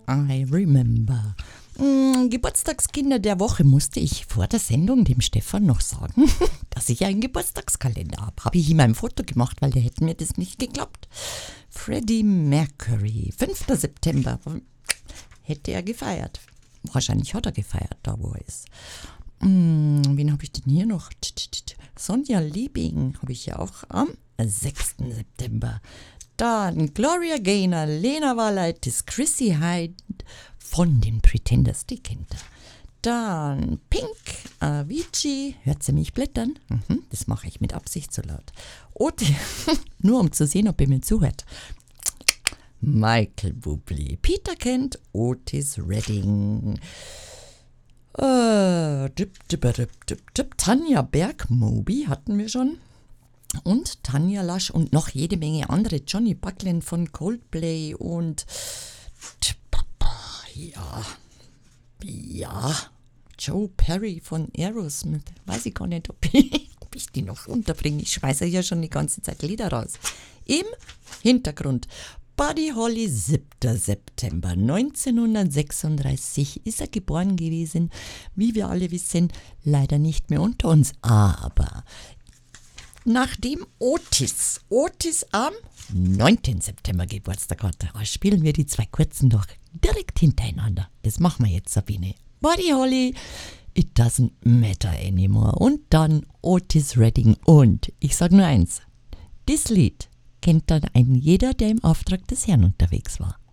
I remember. Geburtstagskinder der Woche musste ich vor der Sendung dem Stefan noch sagen, dass ich einen Geburtstagskalender habe. Habe ich ihm ein Foto gemacht, weil der hätte mir das nicht geglaubt. Freddie Mercury, 5. September, hätte er gefeiert. Wahrscheinlich hat er gefeiert, da wo er ist. Wen habe ich denn hier noch? Sonja Liebing habe ich ja auch am 6. September. Dann Gloria Gaynor, Lena Valaitis, Chrissy Hynde von den Pretenders, die kennt ihr. Dann Pink, Avicii, hört sie mich blättern? Das mache ich mit Absicht so laut. Otis, nur um zu sehen, ob ihr mir zuhört. Michael Bublé, Peter Kent, Otis Redding, Tanja Berg, Moby hatten wir schon. Und Tanja Lasch und noch jede Menge andere. Johnny Buckland von Coldplay und Joe Perry von Aerosmith. Weiß ich gar nicht, ob ich die noch unterbringe. Ich schmeiße ja schon die ganze Zeit Lieder raus. Im Hintergrund Buddy Holly, 7. September 1936 ist er geboren gewesen. Wie wir alle wissen, leider nicht mehr unter uns. Aber nachdem Otis am 9. September Geburtstag hatte, spielen wir die zwei kurzen doch direkt hintereinander. Das machen wir jetzt, Sabine. Buddy Holly, It Doesn't Matter Anymore. Und dann Otis Redding. Und ich sage nur eins, das Lied kennt dann jeder, der im Auftrag des Herrn unterwegs war.